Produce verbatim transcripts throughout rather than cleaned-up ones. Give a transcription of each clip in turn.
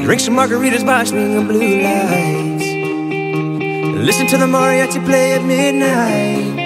Drink some margaritas by swinging blue lights. Listen to the mariachi play at midnight.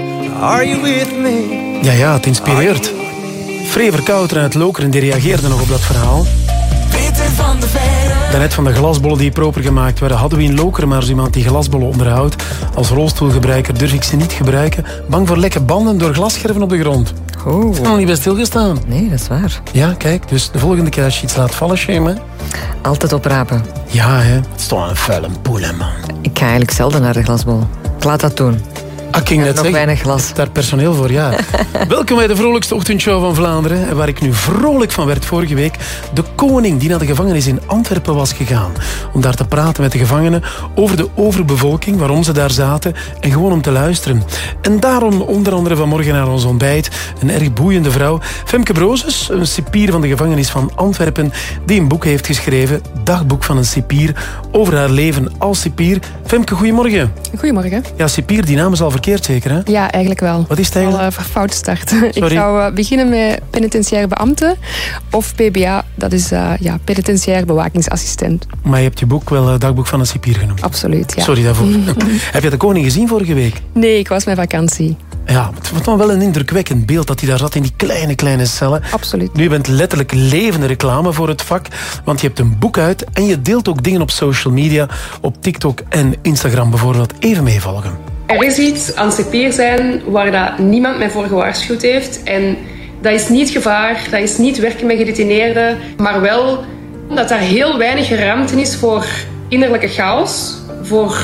Are you with me? Ja, ja, het inspireert. Free Verkouteren uit Lokeren die reageerde nog op dat verhaal. Peter van de Veire. Daarnet van de glasbollen die proper gemaakt werden, hadden we in Lokeren maar zo iemand die glasbollen onderhoudt. Als rolstoelgebruiker durf ik ze niet gebruiken. Bang voor lekke banden door glasscherven op de grond. Oh. Ik heb nog niet bij stilgestaan. Nee, dat is waar. Ja, kijk, dus de volgende keer als je iets laat vallen, shame, hè? Altijd oprapen. Ja, hè. Het is toch een vuile poel, hè, man. Ik ga eigenlijk zelden naar de glasbol. Ik laat dat doen. Ah, ik ging net nog zeggen, weinig glas. daar personeel voor, ja. Welkom bij de vrolijkste ochtendshow van Vlaanderen. Waar ik nu vrolijk van werd vorige week. De koning die naar de gevangenis in Antwerpen was gegaan. Om daar te praten met de gevangenen over de overbevolking, waarom ze daar zaten. En gewoon om te luisteren. En daarom onder andere vanmorgen naar ons ontbijt. Een erg boeiende vrouw. Femke Brozes, een cipier van de gevangenis van Antwerpen. Die een boek heeft geschreven. Dagboek van een cipier. Over haar leven als cipier. Femke, goedemorgen. Goedemorgen. Ja, cipier, die naam is al verkeerd zeker, hè? Ja, eigenlijk wel. Wat is het eigenlijk? Al uh, fout start. Ik zou uh, beginnen met penitentiair beambte of P B A, dat is uh, ja, penitentiair bewakingsassistent. Maar je hebt je boek wel uh, Dagboek van een cipier genoemd. Absoluut, ja. Sorry daarvoor. Heb je de koning gezien vorige week? Nee, ik was met vakantie. Ja, het was dan wel een indrukwekkend beeld dat hij daar zat in die kleine, kleine cellen. Absoluut. Nu, je bent letterlijk levende reclame voor het vak, want je hebt een boek uit en je deelt ook dingen op social media, op TikTok en Instagram bijvoorbeeld. Even meevolgen. Er is iets aan cipier zijn waar dat niemand mij voor gewaarschuwd heeft. En dat is niet gevaar, dat is niet werken met gedetineerden, maar wel dat er heel weinig ruimte is voor innerlijke chaos, voor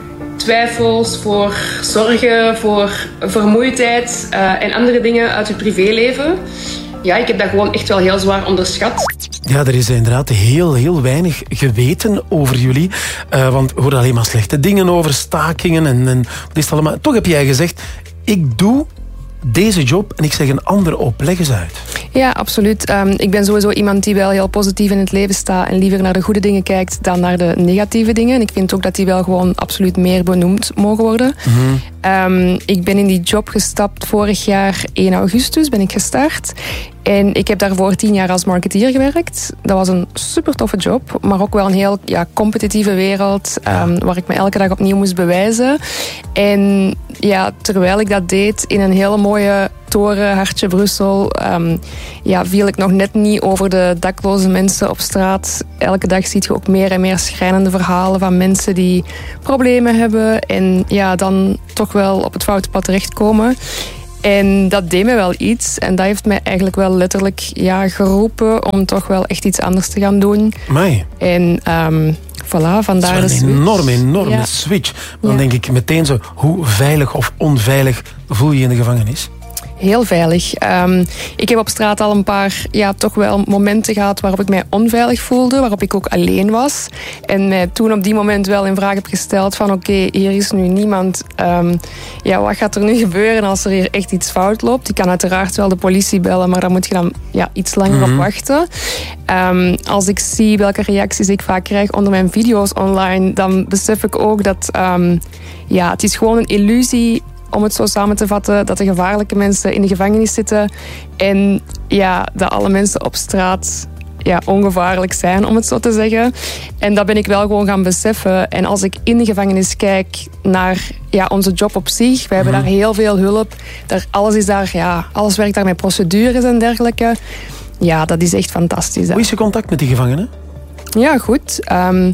twijfels, voor zorgen, voor vermoeidheid uh, en andere dingen uit het privéleven. Ja, ik heb dat gewoon echt wel heel zwaar onderschat. Ja, er is inderdaad heel, heel weinig geweten over jullie. Uh, want we horen alleen maar slechte dingen over, stakingen en, en wat is het allemaal. Toch heb jij gezegd, ik doe deze job en ik zeg een ander op. Leg eens uit. Ja, absoluut. Um, ik ben sowieso iemand die wel heel positief in het leven staat en liever naar de goede dingen kijkt dan naar de negatieve dingen. En ik vind ook dat die wel gewoon absoluut meer benoemd mogen worden. Mm-hmm. Um, ik ben in die job gestapt vorig jaar één augustus ben ik gestart. En ik heb daarvoor tien jaar als marketeer gewerkt. Dat was een super toffe job, maar ook wel een heel ja, competitieve wereld, um, waar ik me elke dag opnieuw moest bewijzen. En ja, terwijl ik dat deed in een hele mooie toren, hartje Brussel, um, ja, viel ik nog net niet over de dakloze mensen op straat. Elke dag zie je ook meer en meer schrijnende verhalen van mensen die problemen hebben en ja, dan toch wel op het foute pad terechtkomen. En dat deed me wel iets. En dat heeft mij eigenlijk wel letterlijk ja, geroepen om toch wel echt iets anders te gaan doen. Amai. En um, voilà, vandaar dat is een enorme, enorme ja. switch. Dan ja. denk ik meteen zo, hoe veilig of onveilig voel je je in de gevangenis? Heel veilig. Um, ik heb op straat al een paar ja, toch wel momenten gehad waarop ik mij onveilig voelde, waarop ik ook alleen was. En mij toen op die moment wel in vraag heb gesteld van oké, okay, hier is nu niemand. Um, ja, wat gaat er nu gebeuren als er hier echt iets fout loopt? Ik kan uiteraard wel de politie bellen, maar daar moet je dan ja, iets langer mm-hmm. op wachten. Um, als ik zie welke reacties ik vaak krijg onder mijn video's online, dan besef ik ook dat um, ja, het is gewoon een illusie, om het zo samen te vatten, dat de gevaarlijke mensen in de gevangenis zitten en ja, dat alle mensen op straat ja, ongevaarlijk zijn, om het zo te zeggen. En dat ben ik wel gewoon gaan beseffen. En als ik in de gevangenis kijk naar ja, onze job op zich, we hebben mm-hmm. daar heel veel hulp. Daar, alles, is daar, ja, alles werkt daar met procedures en dergelijke. Ja, dat is echt fantastisch. Hoe is je contact met die gevangenen? Ja, goed. Um,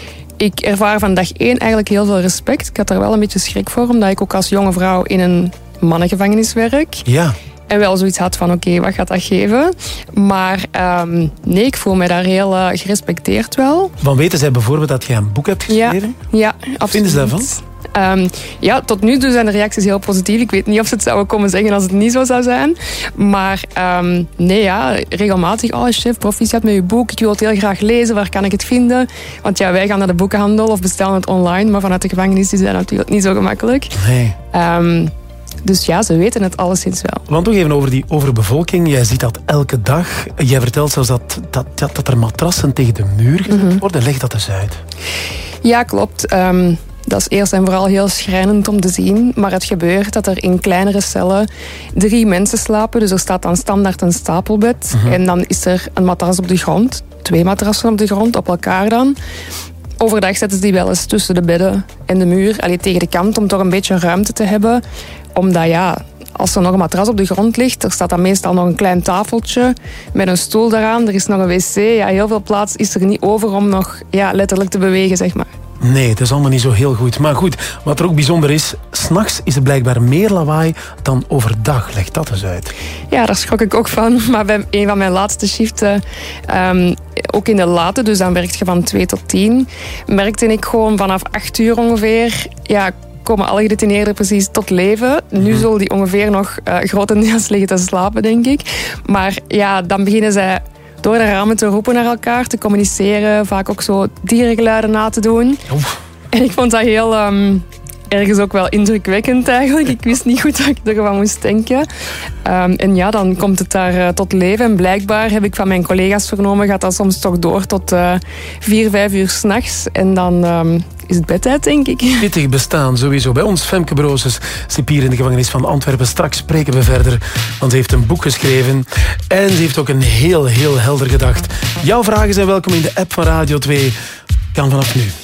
Ik ervaar van dag één eigenlijk heel veel respect. Ik had er wel een beetje schrik voor, omdat ik ook als jonge vrouw in een mannengevangenis werk. Ja. En wel zoiets had van, oké, okay, wat gaat dat geven? Maar um, nee, ik voel me daar heel uh, gerespecteerd wel. Want weten zij bijvoorbeeld dat jij een boek hebt geschreven? Ja, ja absoluut. Wat vinden ze daarvan? Um, ja, tot nu toe zijn de reacties heel positief. Ik weet niet of ze het zouden komen zeggen als het niet zo zou zijn. Maar um, nee, ja, regelmatig. Oh, chef, proficiat met uw boek. Ik wil het heel graag lezen. Waar kan ik het vinden? Want ja, wij gaan naar de boekenhandel of bestellen het online. Maar vanuit de gevangenis is dat natuurlijk niet zo gemakkelijk. Nee. Um, Dus ja, ze weten het alleszins wel. Want nog even over die overbevolking. Jij ziet dat elke dag. Jij vertelt zelfs dat, dat, dat, dat er matrassen tegen de muur gezet mm-hmm. worden. Leg dat eens uit. Ja, klopt. Um, Dat is eerst en vooral heel schrijnend om te zien. Maar het gebeurt dat er in kleinere cellen drie mensen slapen. Dus er staat dan standaard een stapelbed. Uh-huh. En dan is er een matras op de grond. Twee matrassen op de grond, op elkaar dan. Overdag zetten ze die wel eens tussen de bedden en de muur. Allee, tegen de kant, om toch een beetje ruimte te hebben. Omdat ja, als er nog een matras op de grond ligt, er staat dan meestal nog een klein tafeltje met een stoel daaraan. Er is nog een wc. Ja, heel veel plaats is er niet over om nog ja, letterlijk te bewegen, zeg maar. Nee, het is allemaal niet zo heel goed. Maar goed, wat er ook bijzonder is, 's nachts is er blijkbaar meer lawaai dan overdag. Leg dat eens uit. Ja, daar schrok ik ook van. Maar bij een van mijn laatste shiften, um, ook in de late, dus dan werk je van twee tot tien, merkte ik gewoon vanaf acht uur ongeveer, ja, komen alle gedetineerden precies tot leven. Nu zullen die ongeveer nog uh, grotendeels liggen te slapen, denk ik. Maar ja, dan beginnen zij door de ramen te roepen naar elkaar, te communiceren, vaak ook zo dierengeluiden na te doen. Oef. En ik vond dat heel um, ergens ook wel indrukwekkend eigenlijk. Ik wist niet goed wat ik ervan moest denken. Um, en ja, dan komt het daar uh, tot leven. En blijkbaar heb ik van mijn collega's vernomen, gaat dat soms toch door tot uh, vier, vijf uur 's nachts. En dan um, is het bedtijd, denk ik. Pittig bestaan, sowieso. Bij ons, Femke Brooses, cipier in de gevangenis van Antwerpen. Straks spreken we verder, want ze heeft een boek geschreven. En ze heeft ook een heel, heel helder gedacht. Jouw vragen zijn welkom in de app van Radio twee. Kan vanaf nu.